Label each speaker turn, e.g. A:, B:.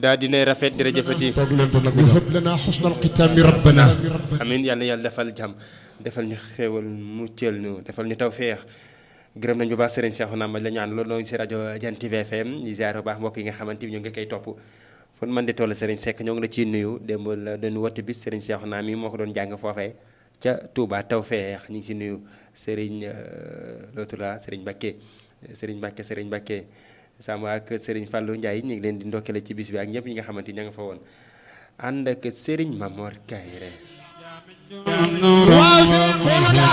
A: daa dina rafet jërëjëfati
B: toog leen ko nag wahab lana husnal xitaami rabbana
A: amiin yal na yàlla defal jàmm defal ñu xéewal muccal ñu defal ñu tawfeex gërëm nañu bu baax Serigne Cheikhouna Mbaj la ñaan loolu noonu si rajo Jant TV FM di ziar bu baax mbokk yi nga xamante ni ñu ngi koy topp fon man di toll Serigne Seck ñoo ngi la ciy nuyu démb la doon wotti bis Serigne Cheikhouna mi moo ko doon jàng foofee ca Touba tawfeex ñu ngi si nuyu Serigne lootu la Serigne Mbacké sama ak Serigne Fallou Ndiaye ñu ngi leen di ndokkale ci bis bi ak ñëpp ñi nga xamante ni ña nga fa woon ànd ak Serigne Mamor Kayre